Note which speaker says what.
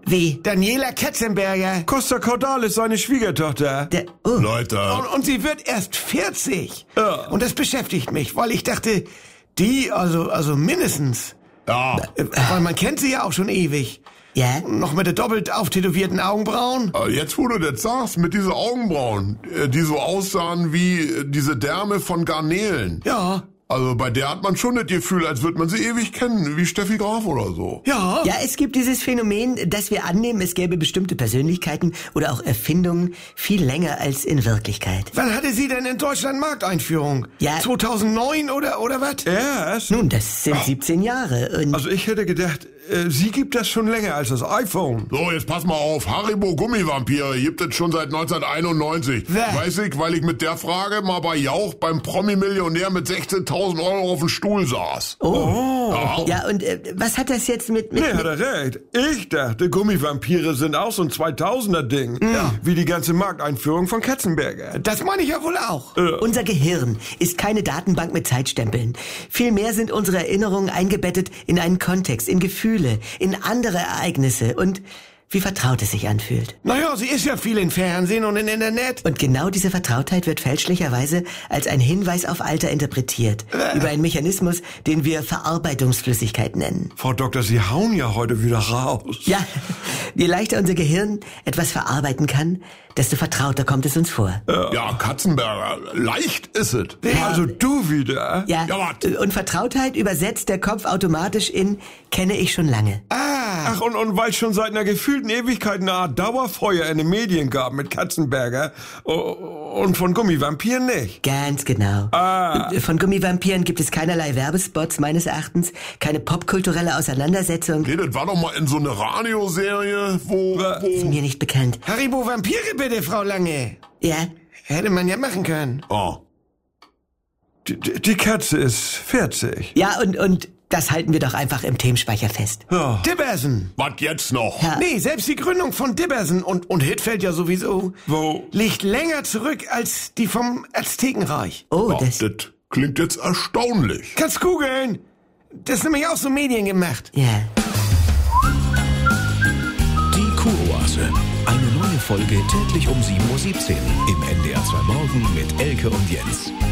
Speaker 1: Wie?
Speaker 2: Daniela Katzenberger.
Speaker 3: Costa Cordalis ist seine Schwiegertochter.
Speaker 4: Leute.
Speaker 2: Und sie wird erst 40.
Speaker 3: Ja.
Speaker 2: Und das beschäftigt mich, weil ich dachte, die, also mindestens.
Speaker 4: Ja.
Speaker 2: Weil man kennt sie ja auch schon ewig.
Speaker 1: Ja?
Speaker 2: Noch mit den doppelt auftätowierten Augenbrauen.
Speaker 4: Jetzt, wo du das sagst, mit diesen Augenbrauen, die so aussahen wie diese Därme von Garnelen.
Speaker 2: Ja.
Speaker 4: Also bei der hat man schon das Gefühl, als würde man sie ewig kennen, wie Steffi Graf oder so.
Speaker 2: Ja.
Speaker 1: Ja, es gibt dieses Phänomen, dass wir annehmen, es gäbe bestimmte Persönlichkeiten oder auch Erfindungen viel länger als in Wirklichkeit.
Speaker 2: Wann hatte sie denn in Deutschland Markteinführung?
Speaker 1: Ja.
Speaker 2: 2009 oder was?
Speaker 3: Erst?
Speaker 1: Nun, das sind 17 Jahre und...
Speaker 3: Also ich hätte gedacht, sie gibt das schon länger als das iPhone.
Speaker 4: So, jetzt pass mal auf. Haribo Gummivampire gibt es schon seit 1991.
Speaker 2: Wer?
Speaker 4: Weiß ich, weil ich mit der Frage mal bei Jauch beim Promi-Millionär mit 16.000 Euro auf dem Stuhl saß.
Speaker 1: Oh. Ja, und was hat das jetzt mit...
Speaker 3: Nee, hat er recht. Ich dachte, Gummivampire sind auch so ein 2000er-Ding. Ja. Wie die ganze Markteinführung von Katzenberger.
Speaker 2: Das meine ich ja wohl auch.
Speaker 1: Unser Gehirn ist keine Datenbank mit Zeitstempeln. Vielmehr sind unsere Erinnerungen eingebettet in einen Kontext, in Gefühle, in andere Ereignisse und wie vertraut es sich anfühlt.
Speaker 2: Naja, sie ist ja viel im Fernsehen und im Internet.
Speaker 1: Und genau diese Vertrautheit wird fälschlicherweise als ein Hinweis auf Alter interpretiert. Über einen Mechanismus, den wir Verarbeitungsflüssigkeit nennen.
Speaker 3: Frau Doktor, Sie hauen ja heute wieder raus.
Speaker 1: Ja, je leichter unser Gehirn etwas verarbeiten kann, desto vertrauter kommt es uns vor.
Speaker 4: Ja, Katzenberger, leicht ist es.
Speaker 3: Also du wieder?
Speaker 1: Ja,
Speaker 4: Ja, wat?
Speaker 1: und Vertrautheit übersetzt der Kopf automatisch in kenne ich schon lange.
Speaker 3: Ach, und weil es schon seit einer gefühlten Ewigkeit eine Art Dauerfeuer in den Medien gab mit Katzenberger und von Gummivampiren nicht.
Speaker 1: Ganz genau. Von Gummivampiren gibt es keinerlei Werbespots meines Erachtens, keine popkulturelle Auseinandersetzung.
Speaker 4: Nee, das war doch mal in so eine Radioserie,
Speaker 1: Ist mir nicht bekannt.
Speaker 2: Haribo Vampire bitte, Frau Lange.
Speaker 1: Ja?
Speaker 2: Hätte man ja machen können.
Speaker 4: Oh.
Speaker 3: Die Katze ist 40.
Speaker 1: Ja, und das halten wir doch einfach im Themenspeicher fest.
Speaker 3: Ja.
Speaker 2: Dibbersen.
Speaker 4: Was jetzt noch?
Speaker 1: Ja.
Speaker 2: Nee, selbst die Gründung von Dibbersen und Hitfeld ja sowieso
Speaker 3: Wo?
Speaker 2: liegt länger zurück als die vom Aztekenreich.
Speaker 1: Oh,
Speaker 4: Ja,
Speaker 1: das...
Speaker 4: das klingt jetzt erstaunlich.
Speaker 2: Kannst googeln. Das ist nämlich auch so Medien gemacht.
Speaker 1: Ja.
Speaker 5: Die Kuroase. Eine neue Folge täglich um 7:17 Uhr im NDR 2 Morgen mit Elke und Jens.